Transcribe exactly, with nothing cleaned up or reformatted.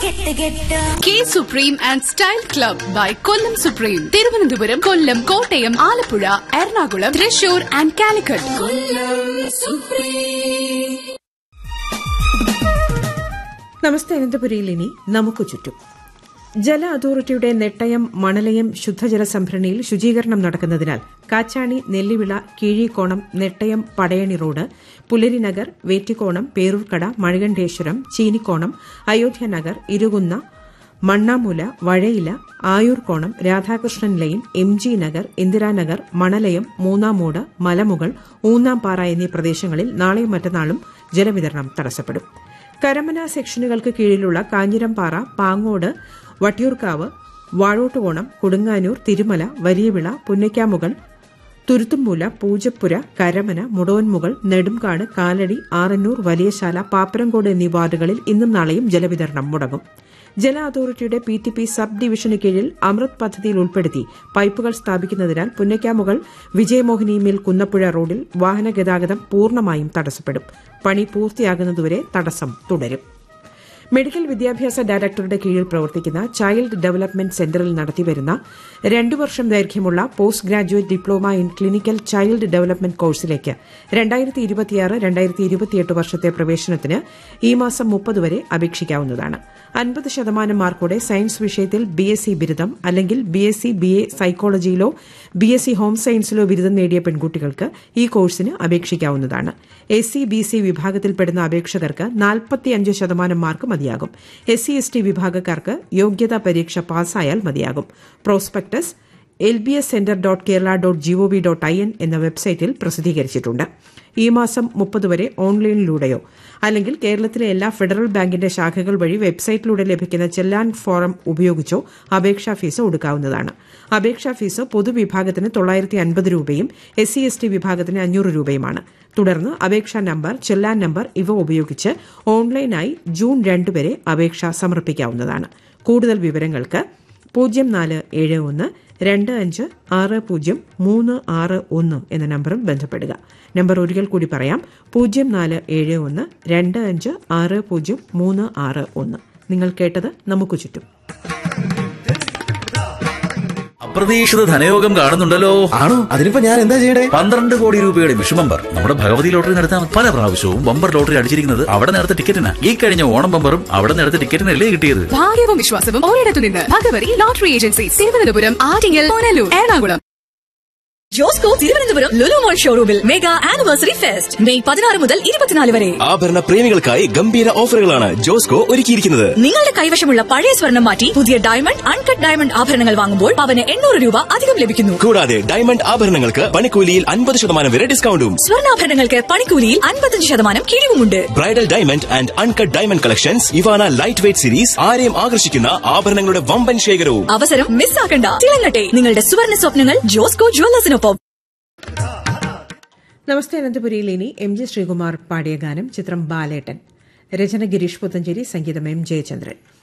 K supreme and style club by Kollam supreme. Thiruvananthapuram, Kollam, Kottayam, Alappuzha, Ernakulam, Thrissur and Calicut. നമസ്തേ. അനന്തപുരിയിൽ ഇനി നമുക്ക് ചുറ്റും. ജല അതോറിറ്റിയുടെ നെട്ടയം മണലയം ശുദ്ധജല സംഭരണിയിൽ ശുചീകരണം നടക്കുന്നതിനാൽ Kachani, Nellivila, കീഴിക്കോണം, Nettayam, Padayani road, പുലരിനഗർ, Vettikonam, Peroorkada, Manikanteswaram, ചീനിക്കോണം, അയോധ്യനഗർ, ഇരുകുന്ന, Mannamoola, Vazhayila, ആയൂർക്കോണം, Radhakrishnan line, M G Nagar, Indiranagar, മണലയം, Moonnamoodu, മലമുകൾ, ഊന്നാംപാറ എന്നീ പ്രദേശങ്ങളിൽ നാളെയും മറ്റന്നാളും ജലവിതരണം തടസ്സപ്പെടും. കരമന സെക്ഷനുകൾക്ക് കീഴിലുള്ള കാഞ്ഞിരംപാറ, പാങ്ങോട്, വട്ടിയൂർക്കാവ്, വാഴോട്ടുകോണം, കൊടുങ്ങാനൂർ, തിരുമല, വലിയവിള, പുന്നയ്ക്കാമുകൾ, തുരുത്തുംമൂല, പൂജപ്പുര, കരമന, മുടവൻമുകൾ, നെടുംകാട്, കാലടി, ആറന്നൂർ, വലിയശാല, പാപ്പരങ്കോട് എന്നീ വാർഡുകളിൽ ഇന്നും നാളെയും ജലവിതരണം മുടങ്ങും. ജല അതോറിറ്റിയുടെ പി ടി പി സബ് ഡിവിഷന് കീഴിൽ അമൃത് പദ്ധതിയിൽ ഉൾപ്പെടുത്തി പൈപ്പുകൾ സ്ഥാപിക്കുന്നതിനാൽ പുന്നയ്ക്കാമുകൾ, വിജയമോഹിനി മിൽ, കുന്നപ്പുഴ റോഡിൽ വാഹനഗതാഗതം പൂർണ്ണമായും തടസ്സപ്പെടും. പണി പൂർത്തിയാകുന്നതുവരെ തടസ്സം തുടരും. മെഡിക്കൽ വിദ്യാഭ്യാസ ഡയറക്ടറുടെ കീഴിൽ പ്രവർത്തിക്കുന്ന ചൈൽഡ് ഡെവലപ്മെന്റ് സെന്ററിൽ നടത്തിവരുന്ന രണ്ടു വർഷം ദൈർഘ്യമുള്ള post graduate diploma in clinical child development കോഴ്സിലേക്ക് രണ്ടായിരത്തി ഇരുപത്തിയാറ് രണ്ടായിരത്തി ഇരുപത്തിയെട്ട് വർഷത്തെ പ്രവേശനത്തിന് ഈ മാസം മുപ്പത് വരെ അപേക്ഷിക്കാവുന്നതാണ്. അൻപത് ശതമാനം മാർക്കോടെ സയൻസ് വിഷയത്തിൽ ബി എസ് സി ബിരുദം അല്ലെങ്കിൽ B S C B A സൈക്കോളജിയിലോ B S C home സയൻസിലോ ബിരുദം നേടിയ പെൺകുട്ടികൾക്ക് ഈ കോഴ്സിന് അപേക്ഷിക്കാവുന്നതാണ്. എസ് സി ബി സി വിഭാഗത്തിൽപ്പെടുന്ന അപേക്ഷകർക്ക് നാൽപ്പത്തിയഞ്ച് ശതമാനം മാർക്ക് മതിയാകും. എസ് സി എസ് ടി വിഭാഗക്കാർക്ക് യോഗ്യതാ പരീക്ഷ പാസ്സായാൽ മതിയാകും. Prospectus L B S centre dot Kerala dot G O V dot I N എന്ന വെബ്സൈറ്റിൽ പ്രസിദ്ധീകരിച്ചിട്ടുണ്ട്. ഈ മാസം മുപ്പത് വരെ ഓൺലൈനിലൂടെയോ അല്ലെങ്കിൽ കേരളത്തിലെ എല്ലാ ഫെഡറൽ ബാങ്കിന്റെ ശാഖകൾ വഴി വെബ്സൈറ്റിലൂടെ ലഭിക്കുന്ന ചെല്ലാൻ ഫോറം ഉപയോഗിച്ചോ അപേക്ഷാ ഫീസ് ഒടുക്കാവുന്നതാണ്. അപേക്ഷാ ഫീസ് പൊതുവിഭാഗത്തിന് തൊള്ളായിരത്തി അൻപത് രൂപയും എസ് സി എസ് ടി വിഭാഗത്തിന് അഞ്ഞൂറ് രൂപയുമാണ്. തുടർന്ന് അപേക്ഷാ നമ്പർ, ചെല്ലാൻ നമ്പർ ഇവ ഉപയോഗിച്ച് ഓൺലൈനായി ജൂൺ രണ്ട് വരെ അപേക്ഷ സമർപ്പിക്കാവുന്നതാണ്. കൂടുതൽ വിവരങ്ങൾക്ക് പൂജ്യം നാല് ഏഴ് ഒന്ന് രണ്ട് അഞ്ച് ആറ് പൂജ്യം മൂന്ന് ആറ് ഒന്ന് എന്ന നമ്പറിൽ ബന്ധപ്പെടുക. നമ്പർ ഒരിക്കൽ കൂടി പറയാം: പൂജ്യം നാല് ഏഴ് ഒന്ന് രണ്ട് അഞ്ച് ആറ് പൂജ്യം മൂന്ന് ആറ് ഒന്ന്. നിങ്ങൾ കേട്ടത് നമുക്ക് ചുറ്റും. അപ്രതീക്ഷിത ധനയോഗം കാണുന്നുണ്ടല്ലോ. ആണോ? അതിനിപ്പോ ഞാൻ എന്താ ചെയ്യണ്ടേ? പന്ത്രണ്ട് കോടി രൂപയുടെ വിഷു ബമ്പർ നമ്മുടെ ഭഗവതി ലോട്ടറി നടത്താൻ പല പ്രാവശ്യവും ബമ്പർ ലോട്ടറി അടിച്ചിരിക്കുന്നത് അവിടെ നേരത്തെ ടിക്കറ്റിന്. ഈ കഴിഞ്ഞ ഓണം ബമ്പറും അവിടെ നേരത്തെ ടിക്കറ്റിനല്ലേ കിട്ടിയത്. ഭാഗ്യവും വിശ്വാസവും ഒരിടത്തു നിന്ന്. Bhagavathi lottery agency, Thiruvananthapuram, Attingal, Punalur, Ernakulam. ജോസ്കോ തിരുവനന്തപുരം ലുലു മോൾ ഷോറൂമിൽ മെഗാ ആനിവേഴ്സറി ഫെസ്റ്റ് മെയ് പതിനാറ് മുതൽ ഇരുപത്തിനാല് വരെ. ആഭരണ പ്രേമികൾക്കായി ഗംഭീര ഓഫറുകളാണ് ജോസ്കോ ഒരുക്കിയിരിക്കുന്നത്. നിങ്ങളുടെ കൈവശമുള്ള പഴയ സ്വർണം മാറ്റി പുതിയ ഡയമണ്ട്, അൺകട്ട് ഡയമണ്ട് ആഭരണങ്ങൾ വാങ്ങുമ്പോൾ അവന് എണ്ണൂറ് രൂപ അധികം ലഭിക്കുന്നു. കൂടാതെ ഡയമണ്ട് ആഭരണങ്ങൾക്ക് പണിക്കൂലിയിൽ അൻപത് ശതമാനം വരെ ഡിസ്കൌണ്ടും. സ്വർണ്ണാഭരണങ്ങൾക്ക് പണിക്കൂലിയിൽ അൻപത്തഞ്ച് ശതമാനം കിഴിവുമുണ്ട്. Bridal diamond and uncut diamond collections, Ivana light weight series, ആരെയും ആകർഷിക്കുന്ന ആഭരണങ്ങളുടെ വമ്പൻ ശേഖരവും. അവസരം മിസ്സാക്കണ്ട. തിളങ്ങട്ടെ നിങ്ങളുടെ സുവർണ്ണ സ്വപ്നങ്ങൾ ജോസ്കോ ജ്വല്ലേഴ്സിനൊപ്പം. നമസ്തേ. അനന്തപുരിയിൽ ഇനി എം ജി ശ്രീകുമാർ പാടിയ ഗാനം. ചിത്രം ബാലേട്ടൻ. രചന ഗിരീഷ് പുത്തഞ്ചേരി, സംഗീതം എം ജയചന്ദ്രൻ.